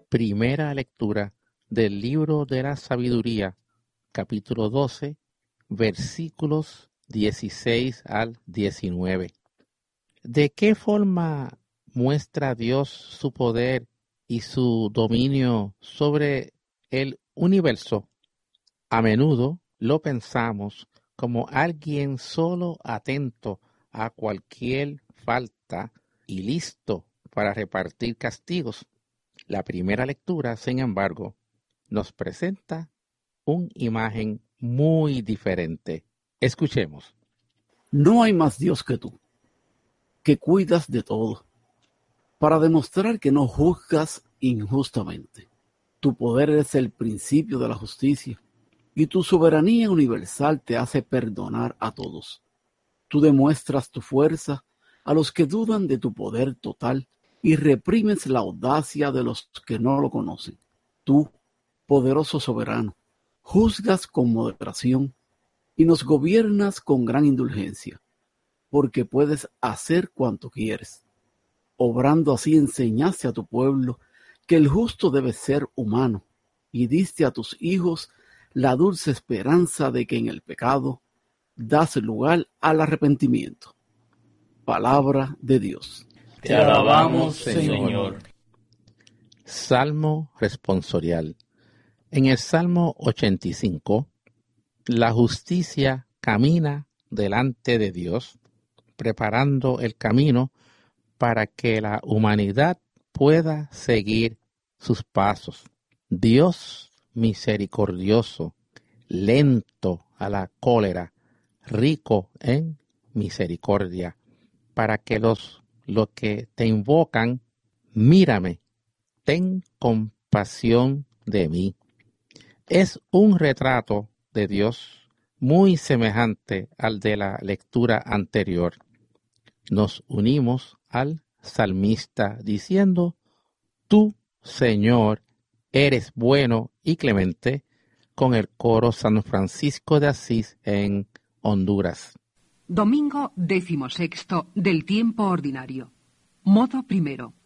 Primera lectura del libro de la sabiduría, capítulo 12, versículos 16 al 19. ¿De qué forma muestra Dios su poder y su dominio sobre el universo? A menudo lo pensamos como alguien solo atento a cualquier falta y listo para repartir castigos. La primera lectura, sin embargo, nos presenta una imagen muy diferente. Escuchemos. No hay más Dios que tú, que cuidas de todo, para demostrar que no juzgas injustamente. Tu poder es el principio de la justicia, y tu soberanía universal te hace perdonar a todos. Tú demuestras tu fuerza a los que dudan de tu poder total y reprimes la audacia de los que no lo conocen. Tú, poderoso soberano, juzgas con moderación y nos gobiernas con gran indulgencia, porque puedes hacer cuanto quieres. Obrando así enseñaste a tu pueblo que el justo debe ser humano, y diste a tus hijos la dulce esperanza de que en el pecado das lugar al arrepentimiento. Palabra de Dios. Te alabamos, Señor. Salmo responsorial. En el Salmo 85, la justicia camina delante de Dios, preparando el camino para que la humanidad pueda seguir sus pasos. Dios misericordioso, lento a la cólera, rico en misericordia, para que los que te invocan, mírame, ten compasión de mí. Es un retrato de Dios muy semejante al de la lectura anterior. Nos unimos al salmista diciendo: Tú, Señor, eres bueno y clemente, con el coro San Francisco de Asís en Honduras. Domingo 16 del tiempo ordinario. Modo primero.